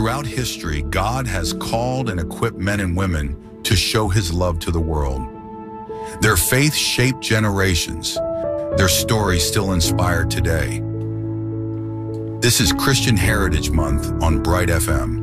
Throughout history, God has called and equipped men and women to show his love to the world. Their faith shaped generations. Their stories still inspire today. This is Christian Heritage Month on Bright FM.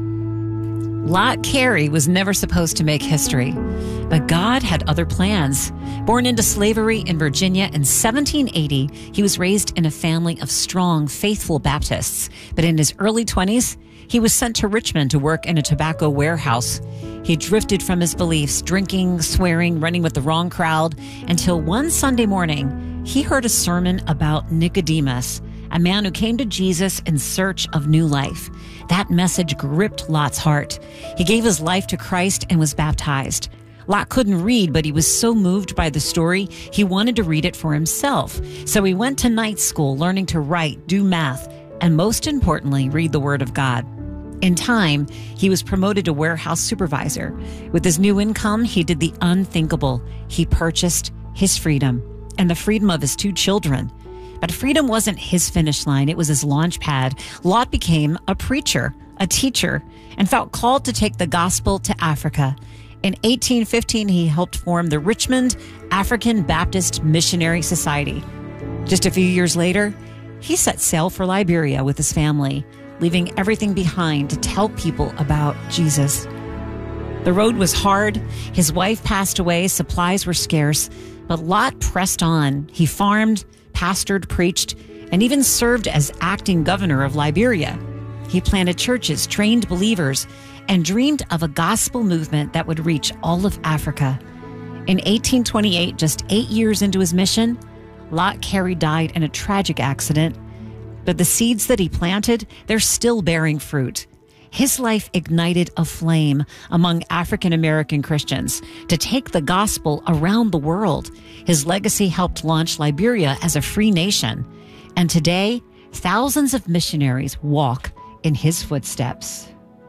Lot Carey was never supposed to make history, but God had other plans. Born into slavery in Virginia in 1780, he was raised in a family of strong, faithful Baptists. But in his early 20s, he was sent to Richmond to work in a tobacco warehouse. He drifted from his beliefs, drinking, swearing, running with the wrong crowd, until one Sunday morning, he heard a sermon about Nicodemus, a man who came to Jesus in search of new life. That message gripped Lot's heart. He gave his life to Christ and was baptized. Lot couldn't read, but he was so moved by the story, he wanted to read it for himself. So he went to night school, learning to write, do math, and most importantly, read the Word of God. In time, he was promoted to warehouse supervisor. With his new income, he did the unthinkable. He purchased his freedom and the freedom of his 2 children. But freedom wasn't his finish line. It was his launch pad. Lot became a preacher, a teacher, and felt called to take the gospel to Africa. In 1815, he helped form the Richmond African Baptist Missionary Society. Just a few years later, he set sail for Liberia with his family, leaving everything behind to tell people about Jesus. The road was hard. His wife passed away. Supplies were scarce. But Lot pressed on. He farmed, pastored, preached, and even served as acting governor of Liberia. He planted churches, trained believers, and dreamed of a gospel movement that would reach all of Africa. In 1828, just 8 years into his mission, Lot Carey died in a tragic accident. But the seeds that he planted, they're still bearing fruit. His life ignited a flame among African American Christians to take the gospel around the world. His legacy helped launch Liberia as a free nation. And today, thousands of missionaries walk in his footsteps.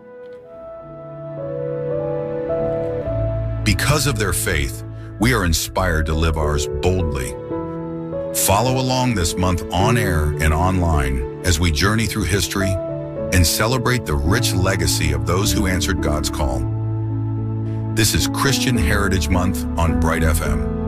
Because of their faith, we are inspired to live ours boldly. Follow along this month on air and online as we journey through history and celebrate the rich legacy of those who answered God's call. This is Christian Heritage Month on Bright FM.